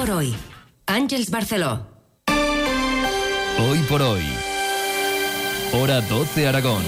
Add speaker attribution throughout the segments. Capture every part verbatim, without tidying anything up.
Speaker 1: por hoy. Àngels Barceló.
Speaker 2: Hoy por hoy. Hora doce Aragón.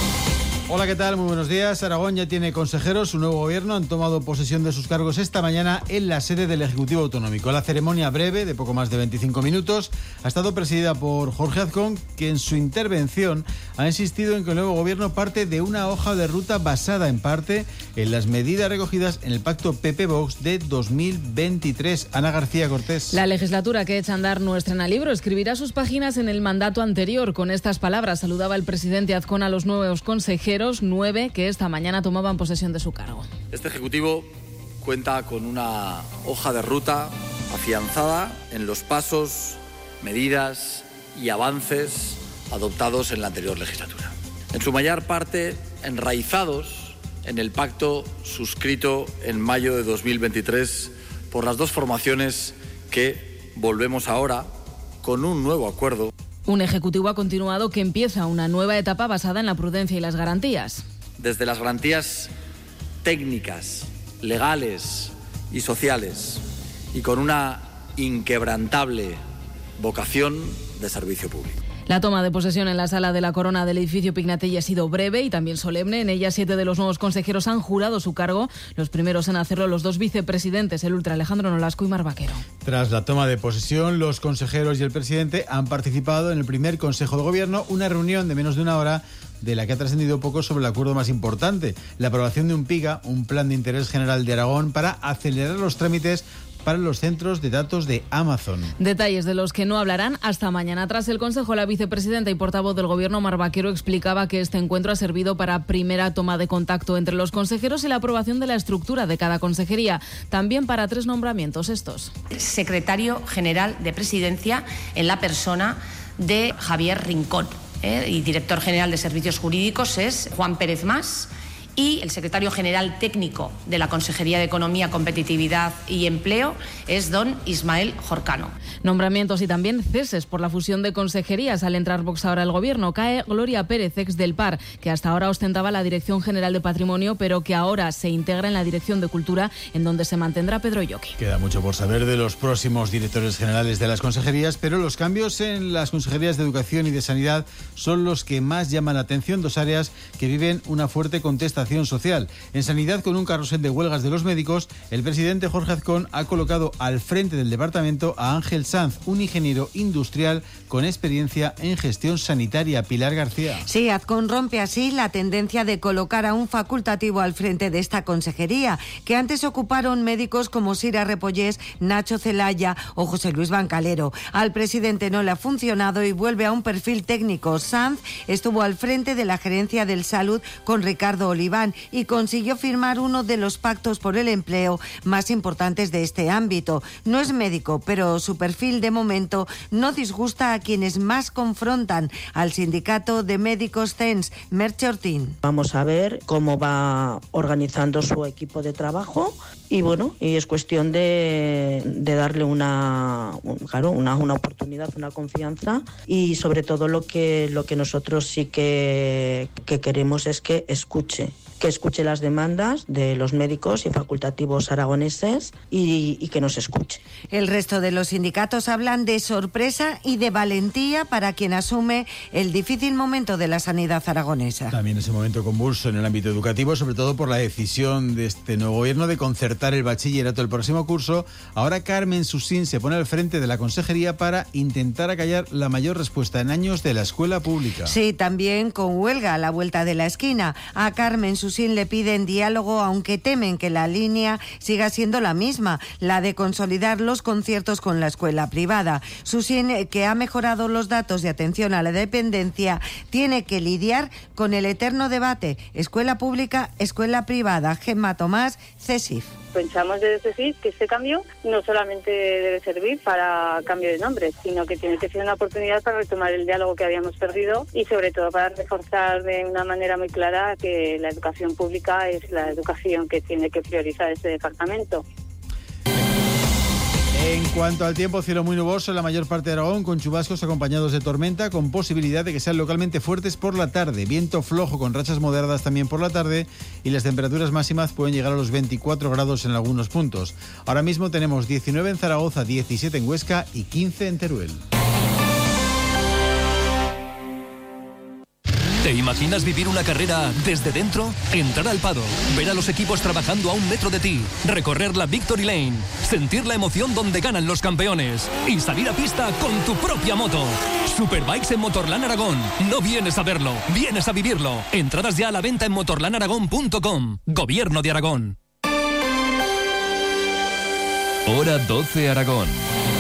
Speaker 3: Hola, ¿qué tal? Muy buenos días. Aragón ya tiene consejeros. Su nuevo gobierno han tomado posesión de sus cargos esta mañana en la sede del Ejecutivo Autonómico. La ceremonia breve, de poco más de veinticinco minutos, ha estado presidida por Jorge Azcón, que en su intervención ha insistido en que el nuevo gobierno parte de una hoja de ruta basada en parte en las medidas recogidas en el pacto P P-Vox de dos mil veintitrés. Ana García Cortés.
Speaker 4: La legislatura que echa a andar no estrena libro, escribirá sus páginas en el mandato anterior. Con estas palabras saludaba el presidente Azcón a los nuevos consejeros, nueve que esta mañana tomaban posesión de su cargo.
Speaker 5: Este Ejecutivo cuenta con una hoja de ruta afianzada en los pasos, medidas y avances adoptados en la anterior legislatura. En su mayor parte enraizados en el pacto suscrito en mayo de dos mil veintitrés por las dos formaciones que volvemos ahora con un nuevo acuerdo.
Speaker 4: Un Ejecutivo ha continuado que empieza una nueva etapa basada en la prudencia y las garantías.
Speaker 5: Desde las garantías técnicas, legales y sociales, y con una inquebrantable vocación de servicio público.
Speaker 4: La toma de posesión en la sala de la Corona del edificio Pignatelli ha sido breve y también solemne. En ella, siete de los nuevos consejeros han jurado su cargo. Los primeros en hacerlo, los dos vicepresidentes, el ultra Alejandro Nolasco y Mar Vaquero.
Speaker 3: Tras la toma de posesión, los consejeros y el presidente han participado en el primer Consejo de Gobierno, una reunión de menos de una hora de la que ha trascendido poco sobre el acuerdo más importante, la aprobación de un PIGA, un Plan de Interés General de Aragón, para acelerar los trámites para los centros de datos de Amazon.
Speaker 4: Detalles de los que no hablarán hasta mañana. Tras el Consejo, la vicepresidenta y portavoz del Gobierno, Mar Vaquero, explicaba que este encuentro ha servido para primera toma de contacto entre los consejeros y la aprobación de la estructura de cada consejería. También para tres nombramientos estos.
Speaker 6: Secretario General de Presidencia en la persona de Javier Rincón. ¿eh? Y Director General de Servicios Jurídicos es Juan Pérez Mas. Y el secretario general técnico de la Consejería de Economía, Competitividad y Empleo es don Ismael Jorcano.
Speaker 4: Nombramientos y también ceses por la fusión de consejerías. Al entrar Vox ahora al Gobierno, cae Gloria Pérez, ex del P A R, que hasta ahora ostentaba la Dirección General de Patrimonio, pero que ahora se integra en la Dirección de Cultura, en donde se mantendrá Pedro Lloqui.
Speaker 3: Queda mucho por saber de los próximos directores generales de las consejerías, pero los cambios en las consejerías de Educación y de Sanidad son los que más llaman la atención, dos áreas que viven una fuerte contestación social. En Sanidad, con un carrusel de huelgas de los médicos, el presidente Jorge Azcón ha colocado al frente del departamento a Ángel Sanz, un ingeniero industrial con experiencia en gestión sanitaria. Pilar García.
Speaker 7: Sí, Azcón rompe así la tendencia de colocar a un facultativo al frente de esta consejería, que antes ocuparon médicos como Sira Repollés, Nacho Celaya o José Luis Bancalero. Al presidente no le ha funcionado y vuelve a un perfil técnico. Sanz estuvo al frente de la gerencia del Salud con Ricardo Oliva y consiguió firmar uno de los pactos por el empleo más importantes de este ámbito. No es médico, pero su perfil de momento no disgusta a quienes más confrontan, al sindicato de médicos C E N S, Merche Ortín.
Speaker 8: Vamos a ver cómo va organizando su equipo de trabajo y bueno, y es cuestión de, de darle una, un, claro, una, una oportunidad, una confianza, y sobre todo lo que, lo que nosotros sí que, que queremos es que escuche. que escuche las demandas de los médicos y facultativos aragoneses y, y que nos escuche.
Speaker 7: El resto de los sindicatos hablan de sorpresa y de valentía para quien asume el difícil momento de la sanidad aragonesa.
Speaker 3: También es un momento convulso en el ámbito educativo, sobre todo por la decisión de este nuevo gobierno de concertar el bachillerato el próximo curso. Ahora Carmen Susín se pone al frente de la consejería para intentar acallar la mayor respuesta en años de la escuela pública.
Speaker 7: Sí, también con huelga a la vuelta de la esquina. A Carmen Susín le piden diálogo, aunque temen que la línea siga siendo la misma, la de consolidar los conciertos con la escuela privada. Susín, que ha mejorado los datos de atención a la dependencia, tiene que lidiar con el eterno debate escuela pública, escuela privada. Gemma Tomás, CESIF.
Speaker 9: Pensamos desde CESIF que este cambio no solamente debe servir para cambio de nombre, sino que tiene que ser una oportunidad para retomar el diálogo que habíamos perdido y sobre todo para reforzar de una manera muy clara que la educación pública es la educación que tiene que priorizar este departamento.
Speaker 3: En cuanto al tiempo, cielo muy nuboso en la mayor parte de Aragón, con chubascos acompañados de tormenta, con posibilidad de que sean localmente fuertes por la tarde. Viento flojo con rachas moderadas también por la tarde y las temperaturas máximas pueden llegar a los veinticuatro grados en algunos puntos. Ahora mismo tenemos diecinueve en Zaragoza, diecisiete en Huesca y quince en Teruel.
Speaker 2: ¿Te imaginas vivir una carrera desde dentro? Entrar al paddock, ver a los equipos trabajando a un metro de ti, recorrer la Victory Lane, sentir la emoción donde ganan los campeones y salir a pista con tu propia moto. Superbikes en Motorland Aragón. No vienes a verlo, vienes a vivirlo. Entradas ya a la venta en motorland aragón punto com. Gobierno de Aragón. Hora doce Aragón.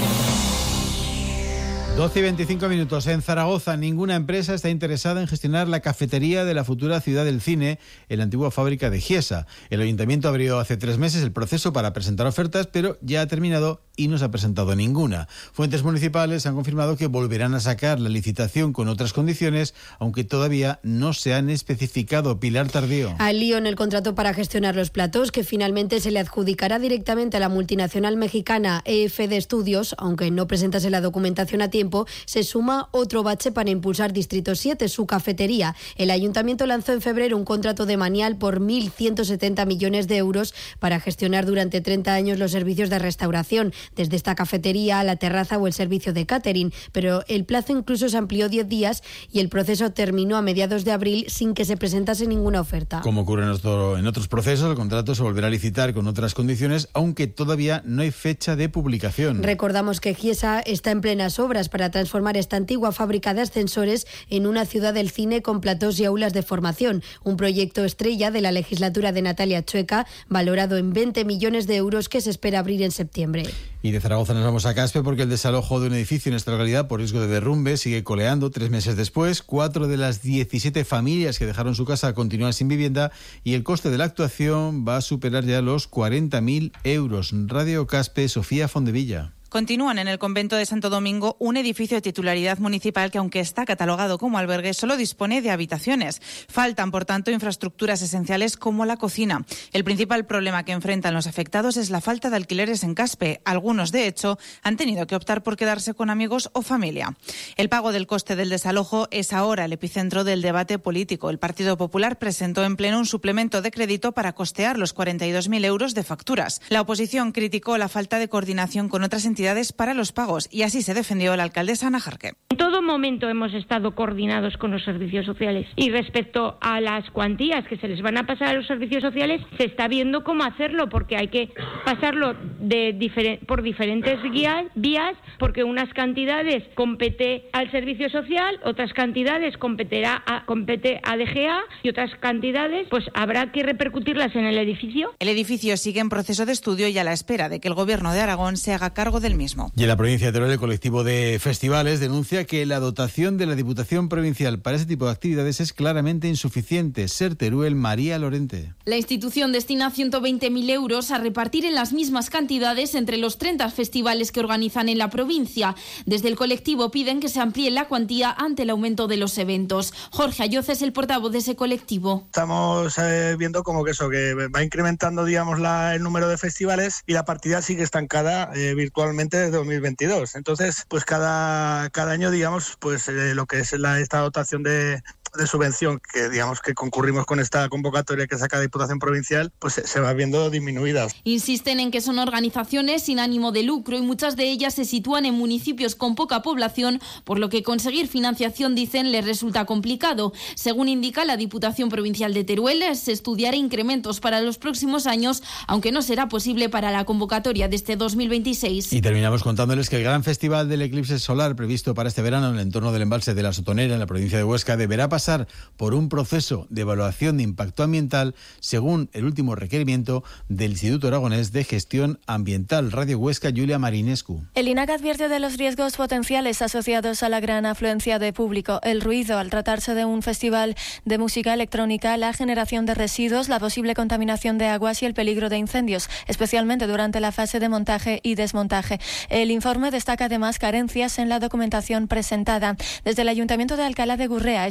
Speaker 3: doce y veinticinco minutos. En Zaragoza, ninguna empresa está interesada en gestionar la cafetería de la futura Ciudad del Cine en la antigua fábrica de Giesa. El ayuntamiento abrió hace tres meses el proceso para presentar ofertas, pero ya ha terminado y no se ha presentado ninguna. Fuentes municipales han confirmado que volverán a sacar la licitación con otras condiciones, aunque todavía no se han especificado. Pilar Tardío.
Speaker 10: Al lío en el contrato para gestionar los platos, que finalmente se le adjudicará directamente a la multinacional mexicana E F D Estudios, aunque no presentase la documentación a tiempo, se suma otro bache para impulsar Distrito siete, su cafetería. El ayuntamiento lanzó en febrero un contrato de manial por mil ciento setenta millones de euros para gestionar durante treinta años los servicios de restauración, desde esta cafetería a la terraza o el servicio de catering, pero el plazo incluso se amplió diez días y el proceso terminó a mediados de abril sin que se presentase ninguna oferta.
Speaker 3: Como ocurre en, otro, en otros procesos, el contrato se volverá a licitar con otras condiciones, aunque todavía no hay fecha de publicación.
Speaker 10: Recordamos que Giesa está en plenas obras para transformar esta antigua fábrica de ascensores en una ciudad del cine con platós y aulas de formación, un proyecto estrella de la legislatura de Natalia Chueca, valorado en veinte millones de euros, que se espera abrir en septiembre.
Speaker 3: Y de Zaragoza nos vamos a Caspe porque el desalojo de un edificio en esta localidad por riesgo de derrumbe sigue coleando. Tres meses después, cuatro de las diecisiete familias que dejaron su casa continúan sin vivienda y el coste de la actuación va a superar ya los cuarenta mil euros. Radio Caspe, Sofía Fondevilla.
Speaker 11: Continúan en el convento de Santo Domingo un edificio de titularidad municipal que, aunque está catalogado como albergue, solo dispone de habitaciones. Faltan, por tanto, infraestructuras esenciales como la cocina. El principal problema que enfrentan los afectados es la falta de alquileres en Caspe. Algunos, de hecho, han tenido que optar por quedarse con amigos o familia. El pago del coste del desalojo es ahora el epicentro del debate político. El Partido Popular presentó en pleno un suplemento de crédito para costear los cuarenta y dos mil euros de facturas. La oposición criticó la falta de coordinación con otras entidades para los pagos y así se defendió la alcaldesa Ana Jarque.
Speaker 12: En todo momento hemos estado coordinados con los servicios sociales y respecto a las cuantías que se les van a pasar a los servicios sociales se está viendo cómo hacerlo, porque hay que pasarlo de diferen- por diferentes guías, vías, porque unas cantidades compete al servicio social, otras cantidades competirá a, compete a D G A y otras cantidades pues habrá que repercutirlas en el edificio.
Speaker 11: El edificio sigue en proceso de estudio y a la espera de que el Gobierno de Aragón se haga cargo del mismo.
Speaker 3: Y en la provincia de Teruel, el colectivo de festivales denuncia que la dotación de la Diputación Provincial para ese tipo de actividades es claramente insuficiente. Ser Teruel, María Lorente.
Speaker 13: La institución destina ciento veinte mil euros a repartir en las mismas cantidades entre los treinta festivales que organizan en la provincia. Desde el colectivo piden que se amplíe la cuantía ante el aumento de los eventos. Jorge Ayoz es el portavoz de ese colectivo.
Speaker 14: Estamos eh, viendo como que eso, que va incrementando, digamos, la, el número de festivales y la partida sigue estancada eh, virtualmente desde dos mil veintidós. Entonces, pues cada, cada año, digamos, pues eh, lo que es la, esta dotación de, de subvención que, digamos, que concurrimos con esta convocatoria que saca la Diputación Provincial, pues se, se va viendo disminuida.
Speaker 13: Insisten en que son organizaciones sin ánimo de lucro y muchas de ellas se sitúan en municipios con poca población, por lo que conseguir financiación, dicen, les resulta complicado. Según indica la Diputación Provincial de Teruel, se estudiará incrementos para los próximos años, aunque no será posible para la convocatoria de este dos mil veintiséis.
Speaker 3: Y terminamos contándoles que el gran festival del eclipse solar previsto para este verano en el entorno del embalse de la Sotonera, en la provincia de Huesca, deberá pasar por un proceso de evaluación de impacto ambiental según el último requerimiento del Instituto Aragonés de Gestión Ambiental. Radio Huesca, Julia Marinescu.
Speaker 15: El INAC advierte de los riesgos potenciales asociados a la gran afluencia de público, el ruido al tratarse de un festival de música electrónica, la generación de residuos, la posible contaminación de aguas y el peligro de incendios, especialmente durante la fase de montaje y desmontaje. El informe destaca además carencias en la documentación presentada. Desde el Ayuntamiento de Alcalá de Gurrea están pendientes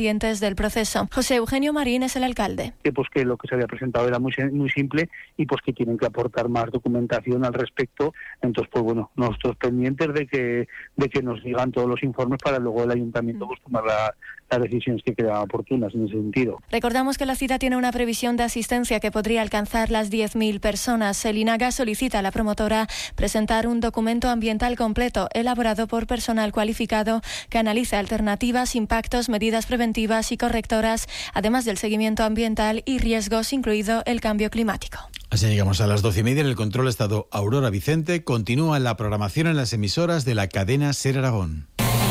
Speaker 15: pendientes del proceso. José Eugenio Marín es el alcalde.
Speaker 16: Que pues que lo que se había presentado era muy muy simple y pues que tienen que aportar más documentación al respecto. Entonces, pues bueno, nosotros pendientes de que de que nos digan todos los informes para luego el ayuntamiento pues tomar la, las decisiones que crean oportunas en ese sentido.
Speaker 15: Recordamos que la cita tiene una previsión de asistencia que podría alcanzar las diez mil personas. El INAGA solicita a la promotora presentar un documento ambiental completo elaborado por personal cualificado que analice alternativas, impactos, medidas preventivas y correctoras, además del seguimiento ambiental y riesgos, incluido el cambio climático.
Speaker 3: Así llegamos a las doce y media. En el control ha estado Aurora Vicente. Continúa la programación en las emisoras de la cadena SER Aragón.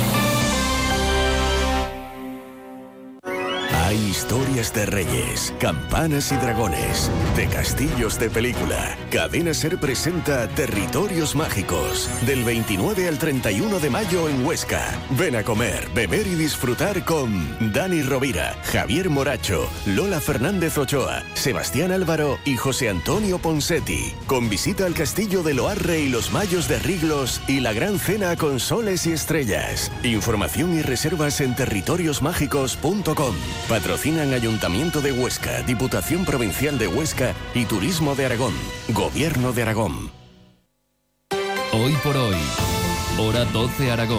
Speaker 17: Hay historias de reyes, campanas y dragones, de castillos de película. Cadena SER presenta Territorios Mágicos, del veintinueve al treinta y uno de mayo en Huesca. Ven a comer, beber y disfrutar con Dani Rovira, Javier Moracho, Lola Fernández Ochoa, Sebastián Álvaro y José Antonio Ponsetti. Con visita al castillo de Loarre y los Mayos de Riglos y la gran cena con soles y estrellas. Información y reservas en territorios mágicos punto com. Patrocinan Ayuntamiento de Huesca, Diputación Provincial de Huesca y Turismo de Aragón. Gobierno de Aragón.
Speaker 2: Hoy por hoy, hora doce Aragón.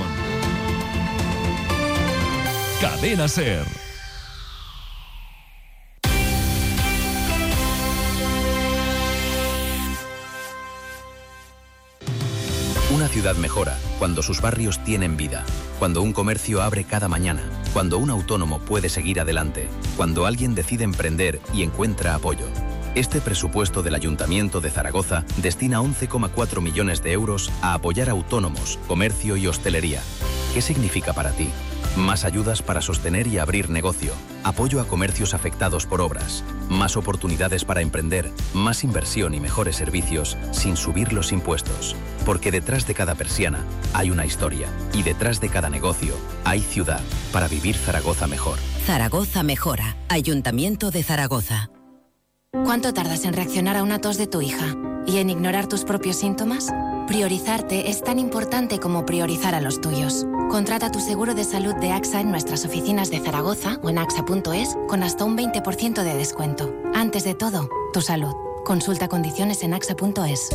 Speaker 2: Cadena SER.
Speaker 18: Una ciudad mejora cuando sus barrios tienen vida, cuando un comercio abre cada mañana, cuando un autónomo puede seguir adelante, cuando alguien decide emprender y encuentra apoyo. Este presupuesto del Ayuntamiento de Zaragoza destina once coma cuatro millones de euros a apoyar autónomos, comercio y hostelería. ¿Qué significa para ti? Más ayudas para sostener y abrir negocio, apoyo a comercios afectados por obras, más oportunidades para emprender, más inversión y mejores servicios sin subir los impuestos. Porque detrás de cada persiana hay una historia y detrás de cada negocio hay ciudad para vivir Zaragoza mejor.
Speaker 1: Zaragoza mejora. Ayuntamiento de Zaragoza.
Speaker 19: ¿Cuánto tardas en reaccionar a una tos de tu hija y en ignorar tus propios síntomas? Priorizarte es tan importante como priorizar a los tuyos. Contrata tu seguro de salud de AXA en nuestras oficinas de Zaragoza o en axa punto es con hasta un veinte por ciento de descuento. Antes de todo, tu salud. Consulta condiciones en axa punto es.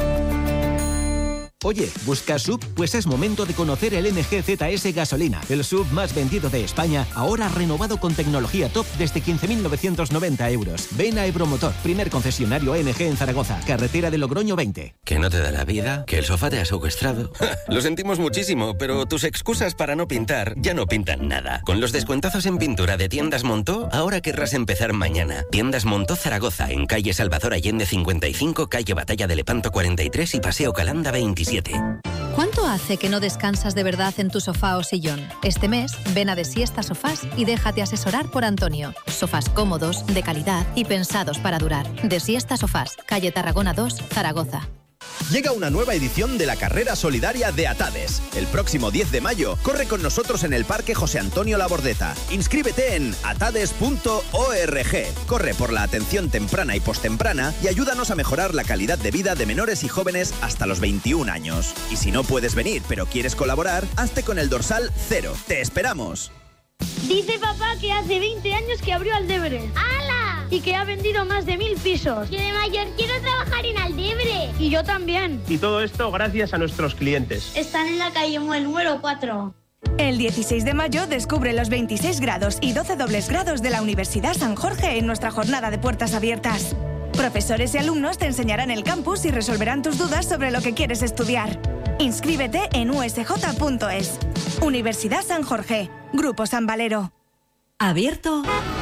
Speaker 20: Oye, ¿buscas S U V? Pues es momento de conocer el M G Z S Gasolina, el S U V más vendido de España, ahora renovado con tecnología top desde quince mil novecientos noventa euros. Ven a Ebromotor, primer concesionario M G en Zaragoza, carretera de Logroño veinte.
Speaker 21: ¿Que no te da la vida? ¿Que el sofá te ha secuestrado? Lo sentimos muchísimo, pero tus excusas para no pintar ya no pintan nada. Con los descuentazos en pintura de Tiendas Montó, ahora querrás empezar mañana. Tiendas Montó Zaragoza, en calle Salvador Allende cincuenta y cinco, calle Batalla de Lepanto cuarenta y tres y Paseo Calanda veintisiete.
Speaker 22: ¿Cuánto hace que no descansas de verdad en tu sofá o sillón? Este mes, ven a De Siesta Sofás y déjate asesorar por Antonio. Sofás cómodos, de calidad y pensados para durar. De Siesta Sofás, calle Tarragona dos, Zaragoza.
Speaker 23: Llega una nueva edición de la carrera solidaria de Atades. El próximo diez de mayo, corre con nosotros en el Parque José Antonio Labordeta. Inscríbete en atades punto org. Corre por la atención temprana y postemprana y ayúdanos a mejorar la calidad de vida de menores y jóvenes hasta los veintiún años. Y si no puedes venir pero quieres colaborar, hazte con el dorsal cero. ¡Te esperamos!
Speaker 24: Dice papá que hace veinte años que abrió Aldebre. ¡Hala! Y que ha vendido más de mil pisos. Yo de mayor quiero trabajar en Aldebre. Y yo también.
Speaker 25: Y todo esto gracias a nuestros clientes.
Speaker 24: Están en la calle Muel número cuatro.
Speaker 26: El dieciséis de mayo descubre los veintiséis grados y doce dobles grados de la Universidad San Jorge en nuestra jornada de puertas abiertas. Profesores y alumnos te enseñarán el campus y resolverán tus dudas sobre lo que quieres estudiar. Inscríbete en u s j punto es. Universidad San Jorge. Grupo San Valero.
Speaker 27: Abierto.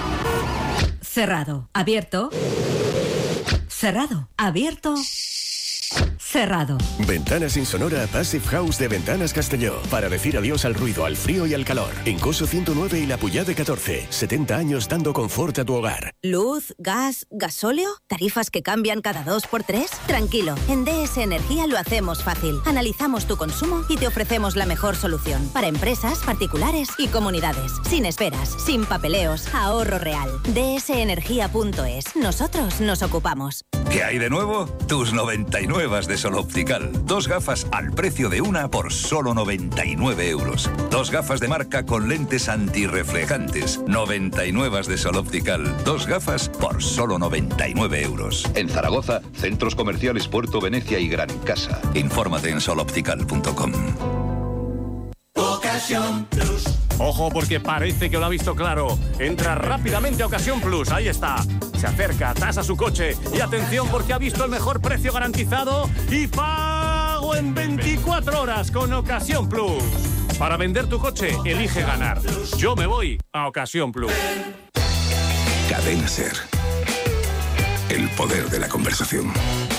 Speaker 27: Cerrado. Abierto. Cerrado. Abierto. Cerrado.
Speaker 17: Ventanas Insonora Passive House de Ventanas Castelló. Para decir adiós al ruido, al frío y al calor. En Coso ciento nueve y La Puyade catorce. setenta años dando confort a tu hogar.
Speaker 28: ¿Luz, gas, gasóleo? ¿Tarifas que cambian cada dos por tres? Tranquilo, en D S Energía lo hacemos fácil. Analizamos tu consumo y te ofrecemos la mejor solución. Para empresas, particulares y comunidades. Sin esperas, sin papeleos, ahorro real. D S energía punto es. Nosotros nos ocupamos.
Speaker 4: ¿Qué hay de nuevo? Tus noventa y nueve de Sol Optical. Dos gafas al precio de una por solo noventa y nueve euros. Dos gafas de marca con lentes antirreflejantes. noventa y nueve de Sol Optical. Dos gafas por solo noventa y nueve euros.
Speaker 5: En Zaragoza, centros comerciales Puerto Venecia y Gran Casa.
Speaker 4: Infórmate en sol optical punto com.
Speaker 6: Ocasión Plus. Ojo, porque parece que lo ha visto claro. Entra rápidamente a Ocasión Plus. Ahí está. Se acerca, tasa su coche. Y atención, porque ha visto el mejor precio garantizado y pago en veinticuatro horas con Ocasión Plus. Para vender tu coche, elige ganar. Yo me voy a Ocasión Plus.
Speaker 4: Cadena Ser. El poder de la conversación.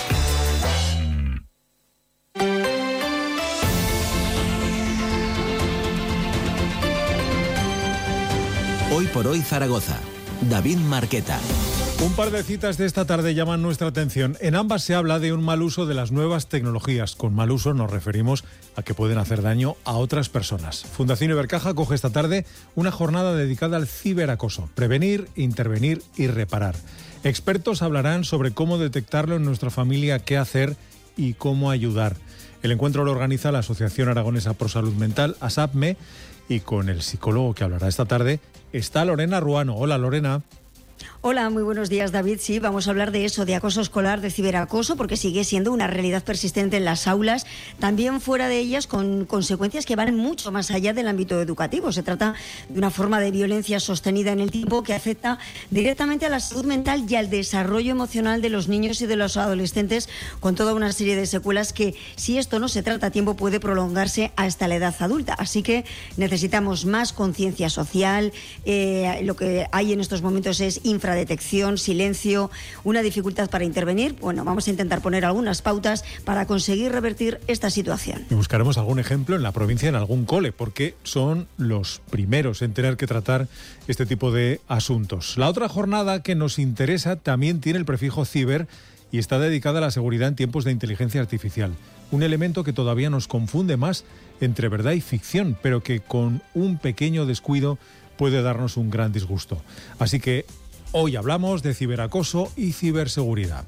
Speaker 20: Hoy por hoy Zaragoza. David Marqueta.
Speaker 7: Un par de citas de esta tarde llaman nuestra atención. En ambas se habla de un mal uso de las nuevas tecnologías. Con mal uso nos referimos a que pueden hacer daño a otras personas. Fundación Ibercaja coge esta tarde una jornada dedicada al ciberacoso. Prevenir, intervenir y reparar. Expertos hablarán sobre cómo detectarlo en nuestra familia, qué hacer y cómo ayudar. El encuentro lo organiza la Asociación Aragonesa Pro Salud Mental, ASAPME, y con el psicólogo que hablará esta tarde está Lorena Ruano. Hola, Lorena.
Speaker 8: Hola, muy buenos días, David. Sí, vamos a hablar de eso, de acoso escolar, de ciberacoso, porque sigue siendo una realidad persistente en las aulas, también fuera de ellas, con consecuencias que van mucho más allá del ámbito educativo. Se trata de una forma de violencia sostenida en el tiempo que afecta directamente a la salud mental y al desarrollo emocional de los niños y de los adolescentes, con toda una serie de secuelas que, si esto no se trata a tiempo, puede prolongarse hasta la edad adulta. Así que necesitamos más conciencia social. Eh, lo que hay en estos momentos es infradetección, silencio, una dificultad para intervenir. Bueno, vamos a intentar poner algunas pautas para conseguir revertir esta situación.
Speaker 7: Y buscaremos algún ejemplo en la provincia, en algún cole, porque son los primeros en tener que tratar este tipo de asuntos. La otra jornada que nos interesa también tiene el prefijo ciber y está dedicada a la seguridad en tiempos de inteligencia artificial. Un elemento que todavía nos confunde más entre verdad y ficción, pero que con un pequeño descuido puede darnos un gran disgusto. Así que hoy hablamos de ciberacoso y ciberseguridad.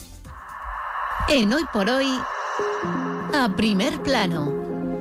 Speaker 27: En Hoy por Hoy, a primer plano.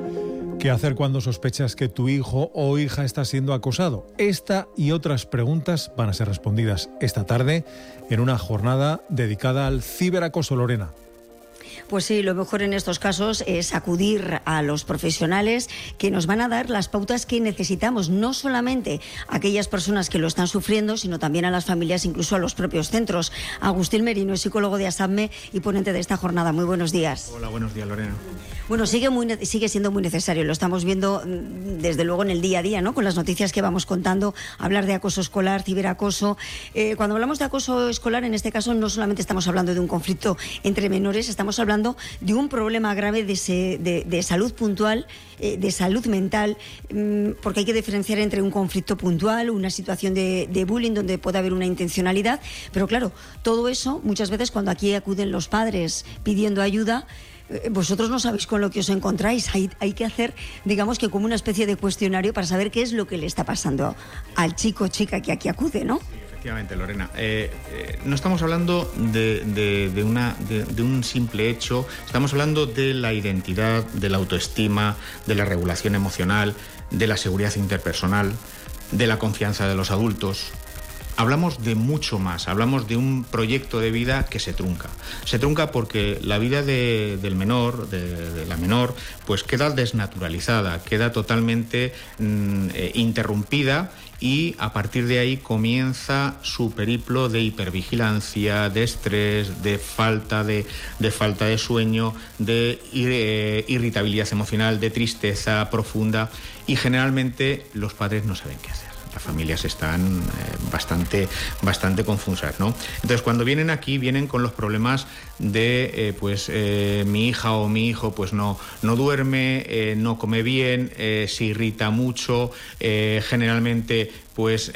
Speaker 7: ¿Qué hacer cuando sospechas que tu hijo o hija está siendo acosado? Esta y otras preguntas van a ser respondidas esta tarde en una jornada dedicada al ciberacoso, Lorena.
Speaker 8: Pues sí, lo mejor en estos casos es acudir a los profesionales que nos van a dar las pautas que necesitamos, no solamente a aquellas personas que lo están sufriendo, sino también a las familias, incluso a los propios centros. Agustín Merino es psicólogo de ASAPME y ponente de esta jornada. Muy buenos días.
Speaker 9: Hola, buenos días, Lorena.
Speaker 8: Bueno, sigue, muy, sigue siendo muy necesario, lo estamos viendo desde luego en el día a día, ¿no? Con las noticias que vamos contando, hablar de acoso escolar, ciberacoso. Eh, cuando hablamos de acoso escolar, en este caso no solamente estamos hablando de un conflicto entre menores, estamos hablando de un problema grave de, se, de, de salud puntual, eh, de salud mental, mmm, porque hay que diferenciar entre un conflicto puntual, una situación de, de bullying donde puede haber una intencionalidad, pero claro, todo eso muchas veces cuando aquí acuden los padres pidiendo ayuda, vosotros no sabéis con lo que os encontráis. Hay, hay que hacer, digamos que como una especie de cuestionario para saber qué es lo que le está pasando al chico o chica que aquí acude, ¿no?
Speaker 9: Efectivamente, Lorena. Eh, eh, no estamos hablando de, de, de, una, de, de un simple hecho, estamos hablando de la identidad, de la autoestima, de la regulación emocional, de la seguridad interpersonal, de la confianza de los adultos. Hablamos de mucho más, hablamos de un proyecto de vida que se trunca. Se trunca porque la vida de, del menor, de, de la menor, pues queda desnaturalizada, queda totalmente mm, eh, interrumpida y a partir de ahí comienza su periplo de hipervigilancia, de estrés, de falta de, de, falta de sueño, de eh, irritabilidad emocional, de tristeza profunda y generalmente los padres no saben qué hacer. Las familias están eh, bastante, bastante confusas, ¿no? Entonces, cuando vienen aquí, vienen con los problemas de, eh, pues, eh, mi hija o mi hijo, pues, no, no duerme, eh, no come bien, eh, se irrita mucho, eh, generalmente, pues,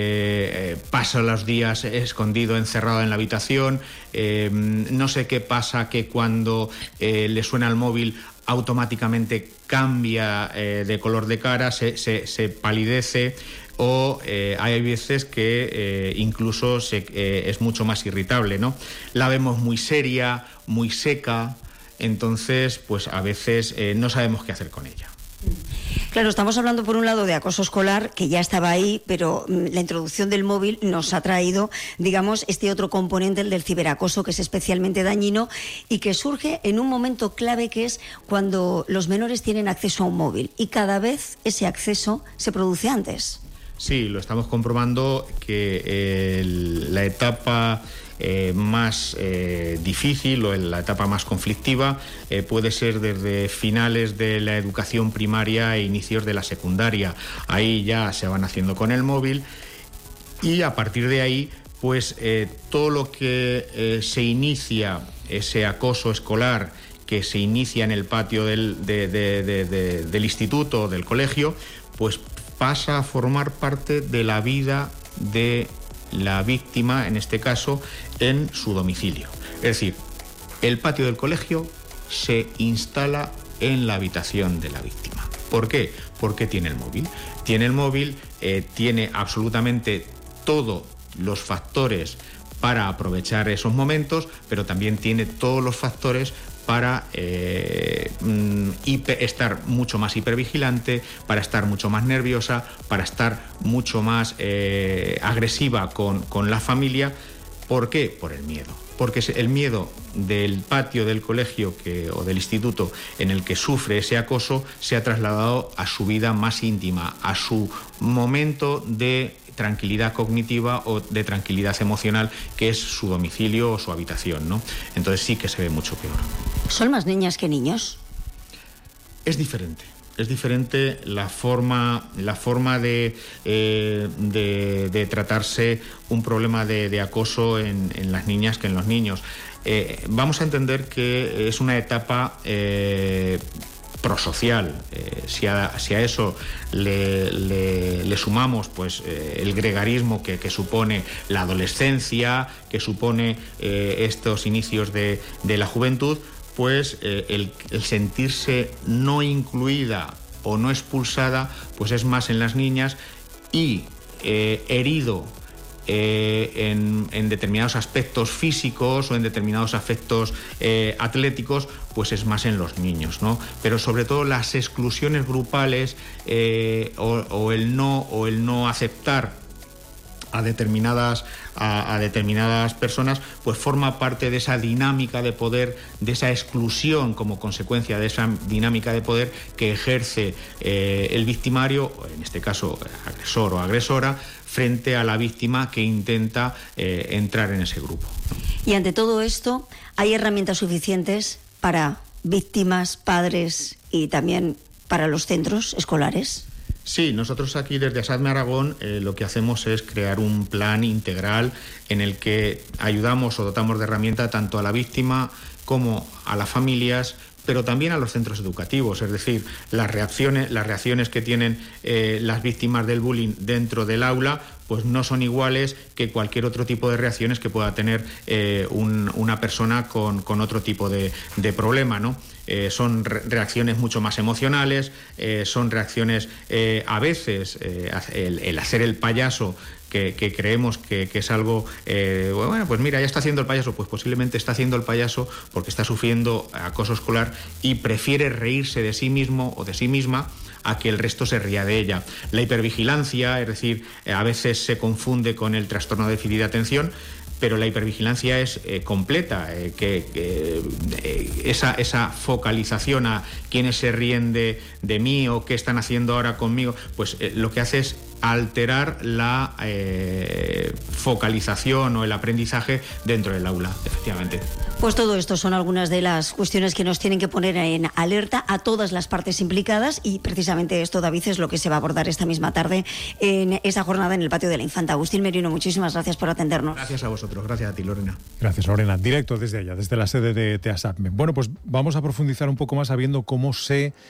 Speaker 9: eh, pasa los días escondido, encerrado en la habitación, eh, no sé qué pasa que cuando eh, le suena el móvil automáticamente cambia eh, de color de cara, se, se, se palidece, o eh, hay veces que eh, incluso se, eh, es mucho más irritable, ¿no? La vemos muy seria, muy seca, entonces pues a veces eh, no sabemos qué hacer con ella.
Speaker 8: Claro, estamos hablando por un lado de acoso escolar, que ya estaba ahí, pero la introducción del móvil nos ha traído, digamos, este otro componente, el del ciberacoso, que es especialmente dañino y que surge en un momento clave, que es cuando los menores tienen acceso a un móvil, y cada vez ese acceso se produce antes.
Speaker 9: Sí, lo estamos comprobando que eh, la etapa eh, más eh, difícil o la etapa más conflictiva eh, puede ser desde finales de la educación primaria e inicios de la secundaria. Ahí ya se van haciendo con el móvil y a partir de ahí pues eh, todo lo que eh, se inicia, ese acoso escolar que se inicia en el patio del, de, de, de, de, del instituto o del colegio, pues pasa a formar parte de la vida de la víctima, en este caso, en su domicilio. Es decir, el patio del colegio se instala en la habitación de la víctima. ¿Por qué? Porque tiene el móvil. Tiene el móvil, eh, tiene absolutamente todos los factores para aprovechar esos momentos, pero también tiene todos los factores para eh, hiper, estar mucho más hipervigilante, para estar mucho más nerviosa, para estar mucho más eh, agresiva con, con la familia. ¿Por qué? Por el miedo. Porque el miedo del patio del colegio que, o del instituto en el que sufre ese acoso se ha trasladado a su vida más íntima, a su momento de tranquilidad cognitiva o de tranquilidad emocional, que es su domicilio o su habitación, ¿no? Entonces sí que se ve mucho peor.
Speaker 8: ¿Son más niñas que niños?
Speaker 9: Es diferente. Es diferente la forma, la forma de, eh, de, de tratarse un problema de, de acoso en, en las niñas que en los niños. Eh, vamos a entender que es una etapa eh, prosocial. Eh, si, a, si a eso le, le, le sumamos pues, eh, el gregarismo que, que supone la adolescencia, que supone eh, estos inicios de, de la juventud, pues eh, el, el sentirse no incluida o no expulsada pues es más en las niñas y eh, herido eh, en, en determinados aspectos físicos o en determinados aspectos eh, atléticos pues es más en los niños, ¿no? Pero sobre todo las exclusiones grupales eh, o, o el no o el no aceptar a determinadas, a, a determinadas personas, pues forma parte de esa dinámica de poder, de esa exclusión como consecuencia de esa dinámica de poder que ejerce eh, el victimario, en este caso agresor o agresora, frente a la víctima que intenta eh, entrar en ese grupo.
Speaker 8: Y ante todo esto, ¿hay herramientas suficientes para víctimas, padres y también para los centros escolares?
Speaker 9: Sí, nosotros aquí desde ASADME Aragón eh, lo que hacemos es crear un plan integral en el que ayudamos o dotamos de herramienta tanto a la víctima como a las familias, pero también a los centros educativos. Es decir, las reacciones, las reacciones que tienen eh, las víctimas del bullying dentro del aula pues no son iguales que cualquier otro tipo de reacciones que pueda tener eh, un, una persona con, con otro tipo de, de problema, ¿no? Eh, son re reacciones mucho más emocionales, eh, son reacciones eh, a veces, eh, el, el hacer el payaso, que, que creemos que, que es algo, eh, bueno, pues mira, ya está haciendo el payaso, pues posiblemente está haciendo el payaso porque está sufriendo acoso escolar y prefiere reírse de sí mismo o de sí misma a que el resto se ría de ella. La hipervigilancia, es decir, a veces se confunde con el trastorno de déficit de atención, pero la hipervigilancia es eh, completa, eh, que, que eh, esa, esa focalización a quiénes se ríen de, de mí o qué están haciendo ahora conmigo, pues eh, lo que hace es alterar la eh, focalización o el aprendizaje dentro del aula, efectivamente.
Speaker 8: Pues todo esto son algunas de las cuestiones que nos tienen que poner en alerta a todas las partes implicadas y precisamente esto, David, es lo que se va a abordar esta misma tarde en esa jornada en el Patio de la Infanta. Agustín Merino, muchísimas gracias por atendernos.
Speaker 9: Gracias a vosotros, gracias a ti, Lorena.
Speaker 7: Gracias, Lorena. Directo desde allá, desde la sede de, de ASADME. Bueno, pues vamos a profundizar un poco más sabiendo cómo se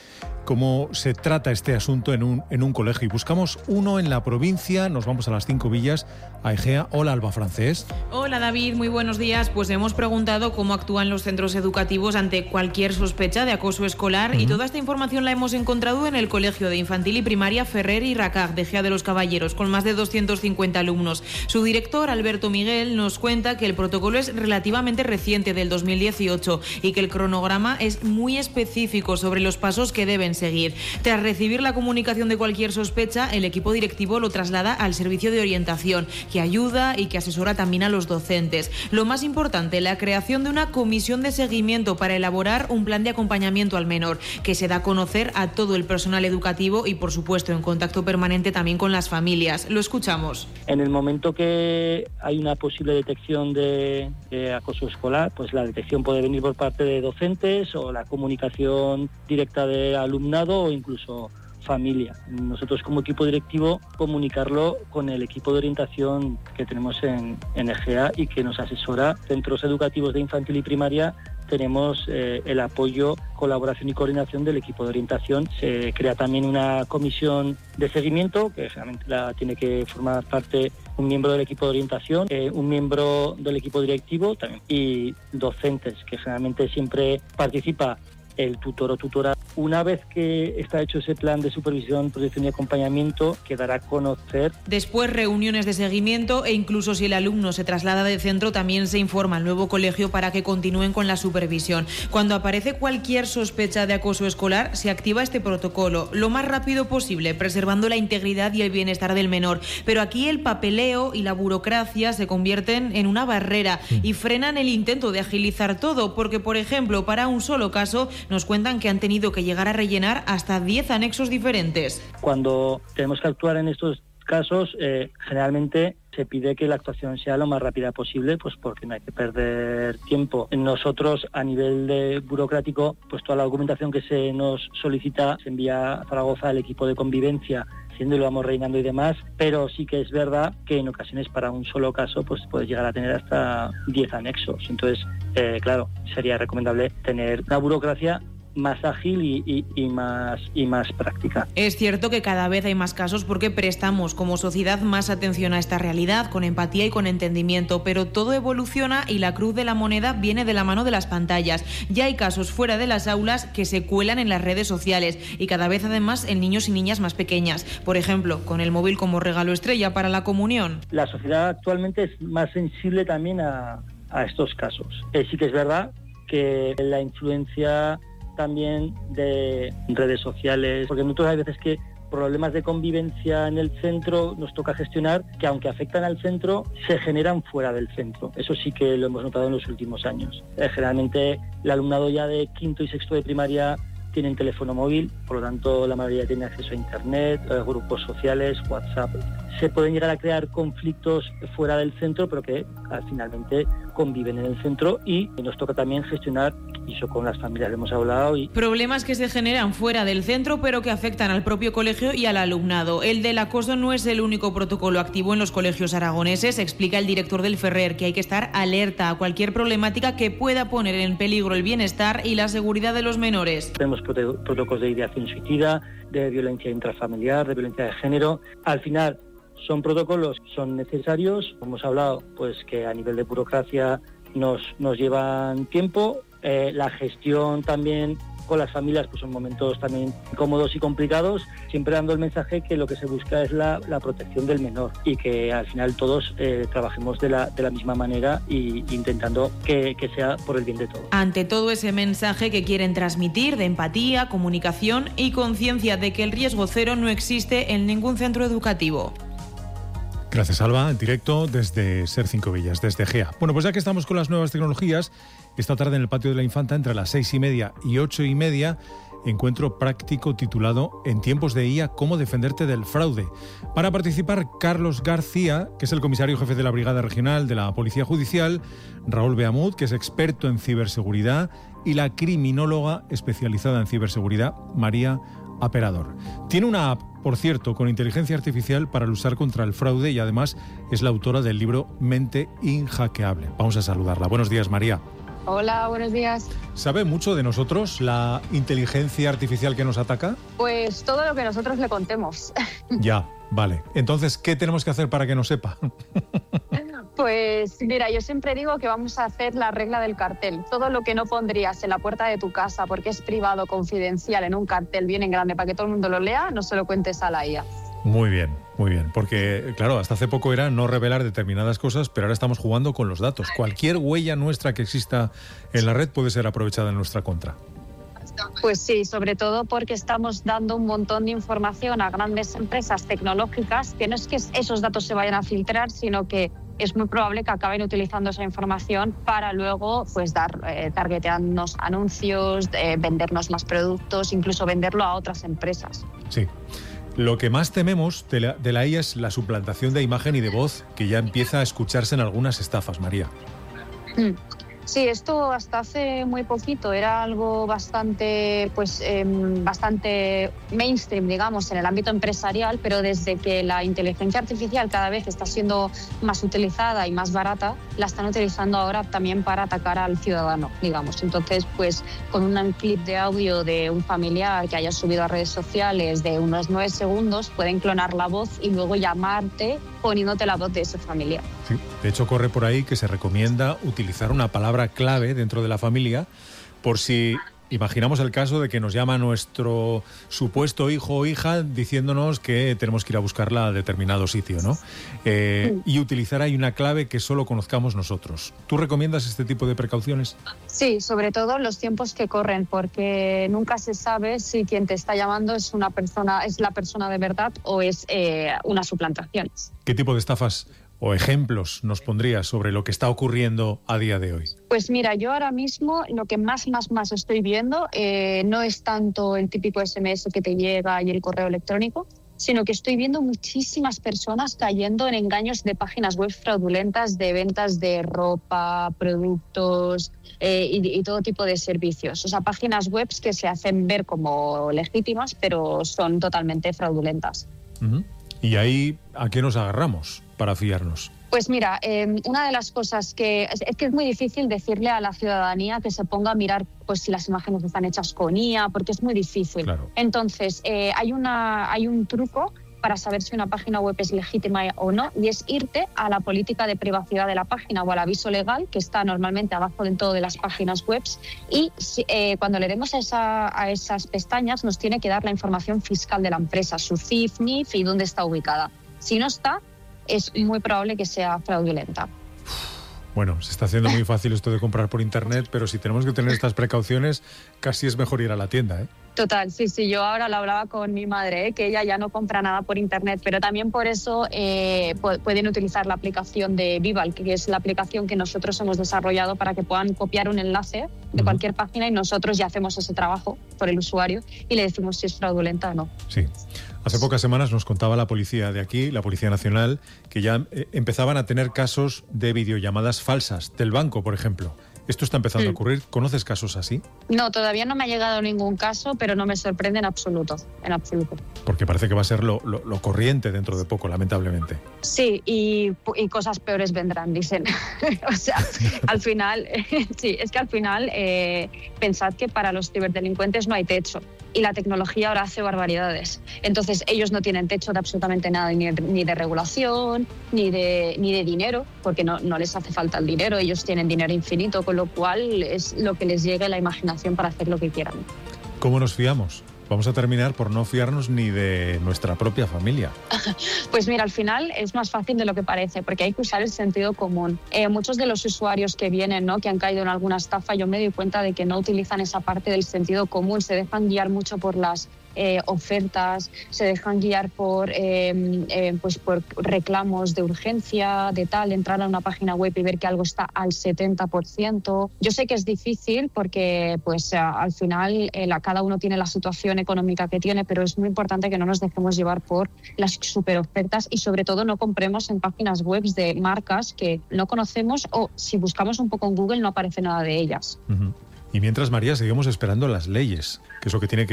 Speaker 7: cómo se trata este asunto en un, en un colegio. Y buscamos uno en la provincia, nos vamos a las Cinco Villas, a Egea. Hola, Alba Francés.
Speaker 3: Hola, David, muy buenos días. Pues hemos preguntado cómo actúan los centros educativos ante cualquier sospecha de acoso escolar uh-huh. y toda esta información la hemos encontrado en el Colegio de Infantil y Primaria Ferrer y Racag de Egea de los Caballeros, con más de doscientos cincuenta alumnos. Su director, Alberto Miguel, nos cuenta que el protocolo es relativamente reciente, del dos mil dieciocho, y que el cronograma es muy específico sobre los pasos que deben seguir. Tras recibir la comunicación de cualquier sospecha, el equipo directivo lo traslada al servicio de orientación, que ayuda y que asesora también a los docentes. Lo más importante, la creación de una comisión de seguimiento para elaborar un plan de acompañamiento al menor, que se da a conocer a todo el personal educativo y, por supuesto, en contacto permanente también con las familias. Lo escuchamos.
Speaker 10: En el momento que hay una posible detección de, de acoso escolar, pues la detección puede venir por parte de docentes o la comunicación directa de alumnado o incluso familia. Nosotros como equipo directivo comunicarlo con el equipo de orientación que tenemos en, en Egea y que nos asesora. Centros educativos de infantil y primaria tenemos eh, el apoyo, colaboración y coordinación del equipo de orientación. Se crea también una comisión de seguimiento que generalmente la tiene que formar parte un miembro del equipo de orientación, eh, un miembro del equipo directivo también y docentes, que generalmente siempre participa el tutor o tutora. Una vez que está hecho ese plan de supervisión, protección y acompañamiento, quedará a conocer.
Speaker 3: Después, reuniones de seguimiento e incluso si el alumno se traslada de centro, también se informa al nuevo colegio para que continúen con la supervisión. Cuando aparece cualquier sospecha de acoso escolar, se activa este protocolo lo más rápido posible, preservando la integridad y el bienestar del menor. Pero aquí el papeleo y la burocracia se convierten en una barrera y frenan el intento de agilizar todo, porque, por ejemplo, para un solo caso, nos cuentan que han tenido que llegar a rellenar hasta diez anexos diferentes.
Speaker 10: Cuando tenemos que actuar en estos casos, eh, generalmente se pide que la actuación sea lo más rápida posible, pues porque no hay que perder tiempo. Nosotros, a nivel de burocrático, pues toda la documentación que se nos solicita se envía a Zaragoza al equipo de convivencia, siendo y lo vamos rellenando y demás, pero sí que es verdad que en ocasiones para un solo caso pues puedes llegar a tener hasta diez anexos. Entonces, eh, claro, sería recomendable tener una burocracia más ágil y, y, y, más, y más práctica.
Speaker 3: Es cierto que cada vez hay más casos porque prestamos como sociedad más atención a esta realidad, con empatía y con entendimiento, pero todo evoluciona y la cruz de la moneda viene de la mano de las pantallas. Ya hay casos fuera de las aulas que se cuelan en las redes sociales y cada vez además en niños y niñas más pequeñas. Por ejemplo, con el móvil como regalo estrella para la comunión.
Speaker 10: La sociedad actualmente es más sensible también a, a estos casos. Eh, sí que es verdad que la influencia también de redes sociales, porque nosotros hay veces que problemas de convivencia en el centro nos toca gestionar que aunque afectan al centro, se generan fuera del centro. Eso sí que lo hemos notado en los últimos años. Eh, generalmente el alumnado ya de quinto y sexto de primaria tienen teléfono móvil, por lo tanto la mayoría tiene acceso a internet, eh, grupos sociales, WhatsApp. Se pueden llegar a crear conflictos fuera del centro, pero que al finalmente conviven en el centro y nos toca también gestionar, y eso con las familias hemos hablado. Y...
Speaker 3: Problemas que se generan fuera del centro, pero que afectan al propio colegio y al alumnado. El del acoso no es el único protocolo activo en los colegios aragoneses, explica el director del Ferrer, que hay que estar alerta a cualquier problemática que pueda poner en peligro el bienestar y la seguridad de los menores.
Speaker 10: Tenemos prote- protocolos de ideación suicida, de violencia intrafamiliar, de violencia de género. Al final, son protocolos, son necesarios. Hemos hablado pues que a nivel de burocracia nos, nos llevan tiempo. Eh, la gestión también con las familias pues son momentos también incómodos y complicados, siempre dando el mensaje que lo que se busca es la, la protección del menor y que al final todos eh, trabajemos de la, de la misma manera y intentando que, que sea por el bien de todos.
Speaker 3: Ante todo ese mensaje que quieren transmitir de empatía, comunicación y conciencia de que el riesgo cero no existe en ningún centro educativo.
Speaker 7: Gracias, Alba, en directo desde Ser Cinco Villas, desde Egea. Bueno, pues ya que estamos con las nuevas tecnologías, esta tarde en el Patio de la Infanta, entre las seis y media y ocho y media, encuentro práctico titulado En tiempos de I A, cómo defenderte del fraude. Para participar, Carlos García, que es el comisario jefe de la Brigada Regional de la Policía Judicial, Raúl Beamud, que es experto en ciberseguridad, y la criminóloga especializada en ciberseguridad, María Aperador. Tiene una app, por cierto, con inteligencia artificial para luchar contra el fraude y además es la autora del libro Mente Inhackeable. Vamos a saludarla. Buenos días, María.
Speaker 2: Hola, buenos días.
Speaker 7: ¿Sabe mucho de nosotros la inteligencia artificial que nos ataca?
Speaker 2: Pues todo lo que nosotros le contemos.
Speaker 7: Ya, vale. Entonces, ¿qué tenemos que hacer para que no sepa?
Speaker 2: Pues mira, yo siempre digo que vamos a hacer la regla del cartel. Todo lo que no pondrías en la puerta de tu casa porque es privado, confidencial, en un cartel bien en grande para que todo el mundo lo lea, no se lo cuentes a la I A.
Speaker 7: Muy bien, muy bien. Porque, claro, hasta hace poco era no revelar determinadas cosas, pero ahora estamos jugando con los datos. Cualquier huella nuestra que exista en la red puede ser aprovechada en nuestra contra.
Speaker 2: Pues sí, sobre todo porque estamos dando un montón de información a grandes empresas tecnológicas que no es que esos datos se vayan a filtrar, sino que es muy probable que acaben utilizando esa información para luego pues dar eh, targetearnos anuncios, eh, vendernos más productos, incluso venderlo a otras empresas.
Speaker 7: Sí. Lo que más tememos de la, de la I A es la suplantación de imagen y de voz, que ya empieza a escucharse en algunas estafas, María.
Speaker 2: Mm. Sí, esto hasta hace muy poquito era algo bastante, pues, eh, bastante mainstream, digamos, en el ámbito empresarial, pero desde que la inteligencia artificial cada vez está siendo más utilizada y más barata, la están utilizando ahora también para atacar al ciudadano, digamos. Entonces, pues, con un clip de audio de un familiar que haya subido a redes sociales de unos nueve segundos, pueden clonar la voz y luego llamarte poniéndote la voz de ese familiar.
Speaker 7: Sí, de hecho corre por ahí que se recomienda utilizar una palabra clave dentro de la familia por si imaginamos el caso de que nos llama nuestro supuesto hijo o hija diciéndonos que tenemos que ir a buscarla a determinado sitio, ¿no? Eh, y utilizar ahí una clave que solo conozcamos nosotros. ¿Tú recomiendas este tipo de precauciones?
Speaker 2: Sí, sobre todo en los tiempos que corren, porque nunca se sabe si quien te está llamando es una persona, es la persona de verdad o es eh, una suplantación.
Speaker 7: ¿Qué tipo de estafas o ejemplos nos pondrías sobre lo que está ocurriendo a día de hoy?
Speaker 2: Pues mira, yo ahora mismo lo que más, más, más estoy viendo eh, no es tanto el típico ese eme ese que te llega y el correo electrónico, sino que estoy viendo muchísimas personas cayendo en engaños de páginas web fraudulentas de ventas de ropa, productos eh, y, y todo tipo de servicios. O sea, páginas web que se hacen ver como legítimas, pero son totalmente fraudulentas.
Speaker 7: Uh-huh. ¿Y ahí a qué nos agarramos para fiarnos?
Speaker 2: Pues mira, eh, una de las cosas que es, es que es muy difícil decirle a la ciudadanía que se ponga a mirar pues si las imágenes están hechas con I A, porque es muy difícil. Claro. Entonces, eh, hay, una, hay un truco para saber si una página web es legítima o no, y es irte a la política de privacidad de la página o al aviso legal, que está normalmente abajo del todo de las páginas web, y eh, cuando le demos a, esa, a esas pestañas nos tiene que dar la información fiscal de la empresa, su C I F, N I F y dónde está ubicada. Si no está, es muy probable que sea fraudulenta.
Speaker 7: Bueno, se está haciendo muy fácil esto de comprar por internet, pero si tenemos que tener estas precauciones, casi es mejor ir a la tienda, ¿eh?
Speaker 2: Total, sí, sí, yo ahora lo hablaba con mi madre, ¿eh? Que ella ya no compra nada por internet, pero también por eso eh, pueden utilizar la aplicación de Vival, que es la aplicación que nosotros hemos desarrollado para que puedan copiar un enlace de uh-huh. cualquier página y nosotros ya hacemos ese trabajo por el usuario y le decimos si es fraudulenta o no.
Speaker 7: Sí. Hace pocas semanas nos contaba la policía de aquí, la Policía Nacional, que ya eh, empezaban a tener casos de videollamadas falsas, del banco, por ejemplo. ¿Esto está empezando mm. a ocurrir? ¿Conoces casos así?
Speaker 2: No, todavía no me ha llegado ningún caso, pero no me sorprende en absoluto, en absoluto.
Speaker 7: Porque parece que va a ser lo, lo, lo corriente dentro de poco, lamentablemente.
Speaker 2: Sí, y, y cosas peores vendrán, dicen. O sea, al final, sí, es que al final eh, pensad que para los ciberdelincuentes no hay techo. Y la tecnología ahora hace barbaridades. Entonces ellos no tienen techo de absolutamente nada, ni de, ni de regulación, ni de, ni de dinero, porque no, no les hace falta el dinero, ellos tienen dinero infinito, con lo cual es lo que les llegue la imaginación para hacer lo que quieran.
Speaker 7: ¿Cómo nos fiamos? Vamos a terminar por no fiarnos ni de nuestra propia familia.
Speaker 2: Pues mira, al final es más fácil de lo que parece, porque hay que usar el sentido común. Eh, muchos de los usuarios que vienen, ¿no?, que han caído en alguna estafa, yo me doy cuenta de que no utilizan esa parte del sentido común, se dejan guiar mucho por las Eh, ofertas, se dejan guiar por, eh, eh, pues por reclamos de urgencia, de tal, entrar a una página web y ver que algo está al setenta por ciento. Yo sé que es difícil porque pues, al final eh, la, cada uno tiene la situación económica que tiene, pero es muy importante que no nos dejemos llevar por las super ofertas y sobre todo no compremos en páginas web de marcas que no conocemos o si buscamos un poco en Google no aparece nada de ellas.
Speaker 7: Uh-huh. Y mientras, María, seguimos esperando las leyes, que es lo que tiene que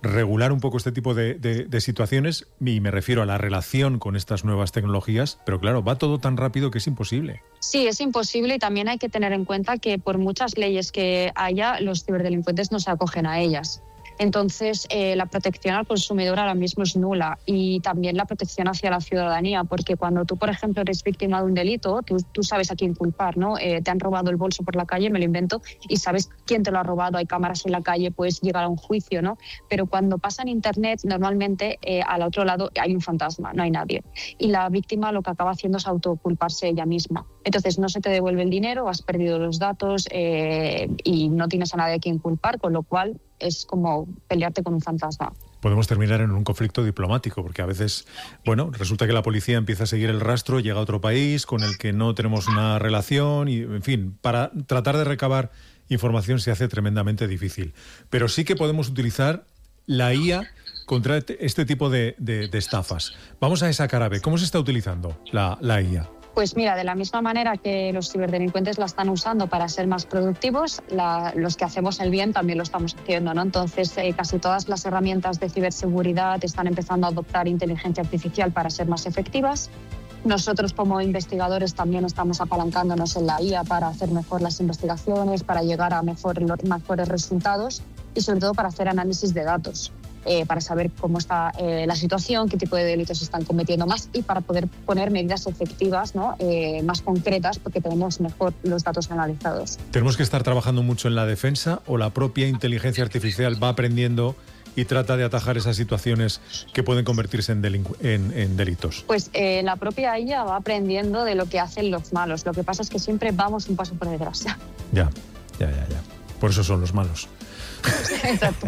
Speaker 7: regular un poco este tipo de, de, de situaciones, y me refiero a la relación con estas nuevas tecnologías, pero claro, va todo tan rápido que es imposible.
Speaker 2: Sí, es imposible, y también hay que tener en cuenta que por muchas leyes que haya, los ciberdelincuentes no se acogen a ellas. Entonces, eh, la protección al consumidor ahora mismo es nula, y también la protección hacia la ciudadanía, porque cuando tú, por ejemplo, eres víctima de un delito, tú, tú sabes a quién culpar, ¿no? Eh, te han robado el bolso por la calle, me lo invento, y sabes quién te lo ha robado, hay cámaras en la calle, puedes llegar a un juicio, ¿no? Pero cuando pasa en Internet, normalmente eh, al otro lado hay un fantasma, no hay nadie. Y la víctima lo que acaba haciendo es autoculparse ella misma. Entonces, no se te devuelve el dinero, has perdido los datos eh, y no tienes a nadie a quien culpar, con lo cual es como pelearte con un fantasma.
Speaker 7: Podemos terminar en un conflicto diplomático, porque a veces, bueno, resulta que la policía empieza a seguir el rastro, llega a otro país con el que no tenemos una relación y, en fin, para tratar de recabar información se hace tremendamente difícil. Pero sí que podemos utilizar la I A contra este tipo de, de, de estafas. Vamos a esa cara B. ¿Cómo se está utilizando la, la I A?
Speaker 2: Pues mira, de la misma manera que los ciberdelincuentes la están usando para ser más productivos, la, los que hacemos el bien también lo estamos haciendo, ¿no? Entonces, eh, casi todas las herramientas de ciberseguridad están empezando a adoptar inteligencia artificial para ser más efectivas. Nosotros, como investigadores, también estamos apalancándonos en la I A para hacer mejor las investigaciones, para llegar a mejor, mejores resultados y, sobre todo, para hacer análisis de datos. Eh, para saber cómo está eh, la situación, qué tipo de delitos se están cometiendo más, y para poder poner medidas efectivas, ¿no? eh, más concretas, porque tenemos mejor los datos analizados.
Speaker 7: ¿Tenemos que estar trabajando mucho en la defensa, o la propia inteligencia artificial va aprendiendo y trata de atajar esas situaciones que pueden convertirse en, delincu- en, en delitos?
Speaker 2: Pues eh, la propia I A va aprendiendo de lo que hacen los malos. Lo que pasa es que siempre vamos un paso por detrás.
Speaker 7: Ya, ya, ya, ya. Por eso son los malos.
Speaker 2: Exacto.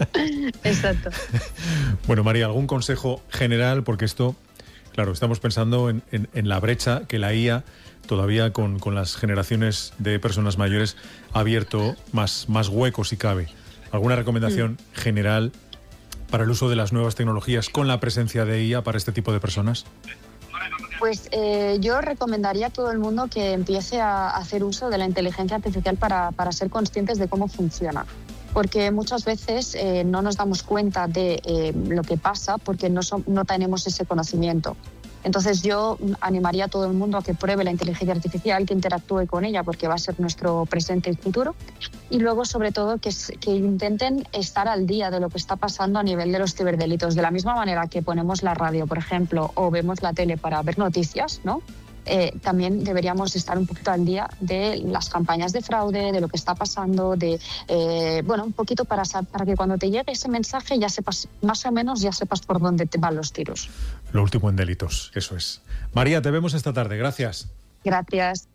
Speaker 2: Exacto.
Speaker 7: Bueno, María, ¿algún consejo general? Porque esto, claro, estamos pensando en, en, en la brecha que la I A todavía con, con las generaciones de personas mayores ha abierto más, más huecos si cabe. ¿Alguna recomendación mm. general para el uso de las nuevas tecnologías con la presencia de I A para este tipo de personas?
Speaker 2: Pues eh, yo recomendaría a todo el mundo que empiece a hacer uso de la inteligencia artificial para, para ser conscientes de cómo funciona. Porque muchas veces eh, no nos damos cuenta de eh, lo que pasa porque no, so, no tenemos ese conocimiento. Entonces yo animaría a todo el mundo a que pruebe la inteligencia artificial, que interactúe con ella, porque va a ser nuestro presente y futuro. Y luego, sobre todo, que, que intenten estar al día de lo que está pasando a nivel de los ciberdelitos. De la misma manera que ponemos la radio, por ejemplo, o vemos la tele para ver noticias, ¿no? Eh, también deberíamos estar un poquito al día de las campañas de fraude, de lo que está pasando, de eh, bueno, un poquito para, para que cuando te llegue ese mensaje ya sepas, más o menos ya sepas por dónde te van los tiros.
Speaker 7: Lo último en delitos, eso es. María, te vemos esta tarde. Gracias.
Speaker 2: Gracias.